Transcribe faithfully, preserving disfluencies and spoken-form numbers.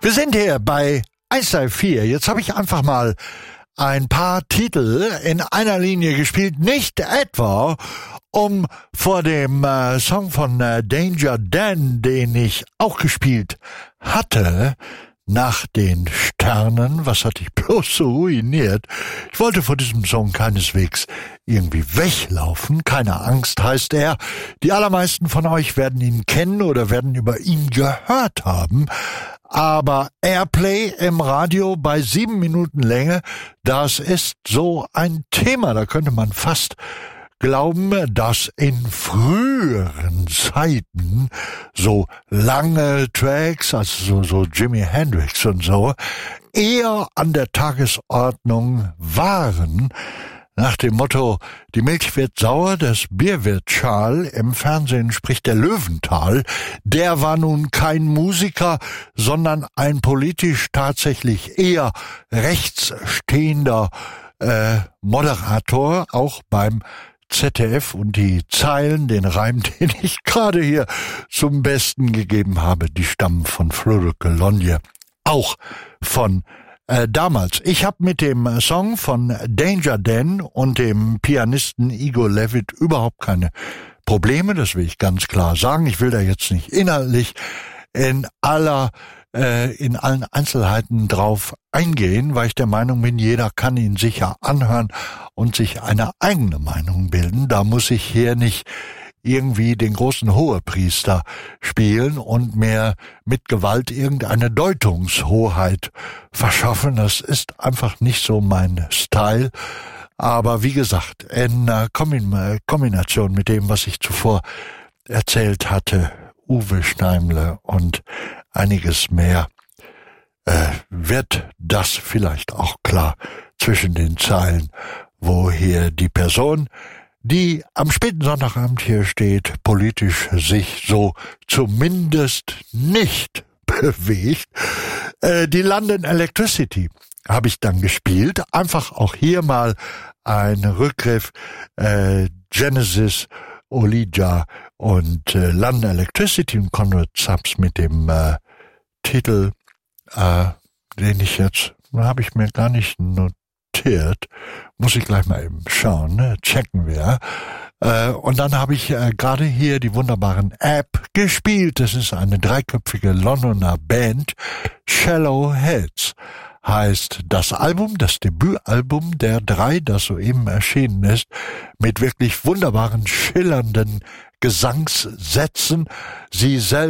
Wir sind hier bei eins drei vier. Jetzt habe ich einfach mal ein paar Titel in einer Linie gespielt, nicht etwa um vor dem äh, Song von äh, Danger Dan, den ich auch gespielt hatte, nach den Sternen, was hatte ich bloß so ruiniert. Ich wollte vor diesem Song keineswegs irgendwie weglaufen. Keine Angst, heißt er. Die allermeisten von euch werden ihn kennen oder werden über ihn gehört haben. Aber Airplay im Radio bei sieben Minuten Länge, das ist so ein Thema. Da könnte man fast glauben, dass in früheren Zeiten so lange Tracks, also so, so Jimi Hendrix und so, eher an der Tagesordnung waren. Nach dem Motto, die Milch wird sauer, das Bier wird schal, im Fernsehen spricht der Löwenthal. Der war nun kein Musiker, sondern ein politisch tatsächlich eher rechtsstehender äh, Moderator, auch beim Z D F, und die Zeilen, den Reim, den ich gerade hier zum Besten gegeben habe, die stammen von Frodo Colonje, auch von äh, damals. Ich habe mit dem Song von Danger Dan und dem Pianisten Igor Levit überhaupt keine Probleme, das will ich ganz klar sagen. Ich will da jetzt nicht inhaltlich in aller äh, in allen Einzelheiten drauf eingehen, weil ich der Meinung bin, jeder kann ihn sicher anhören und sich eine eigene Meinung bilden. Da muss ich hier nicht irgendwie den großen Hohepriester spielen und mir mit Gewalt irgendeine Deutungshoheit verschaffen. Das ist einfach nicht so mein Style. Aber wie gesagt, in Kombination mit dem, was ich zuvor erzählt hatte, Uwe Steimle und einiges mehr, äh, wird das vielleicht auch klar zwischen den Zeilen, wo hier die Person, die am späten Sonntagabend hier steht, politisch sich so zumindest nicht bewegt. Äh, die London Electricity habe ich dann gespielt. Einfach auch hier mal ein Rückgriff, äh, Genesis, Olija und äh, London Electricity und Conrad Subs mit dem äh, Titel, äh, den ich jetzt, habe ich mir gar nicht notiert, muss ich gleich mal eben schauen, ne? Checken wir. Äh, und dann habe ich äh, gerade hier die wunderbaren App gespielt. Das ist eine dreiköpfige Londoner Band, Shallow Heads heißt das Album, das Debütalbum der drei, das soeben erschienen ist, mit wirklich wunderbaren, schillernden Gesangssätzen. Sie selbst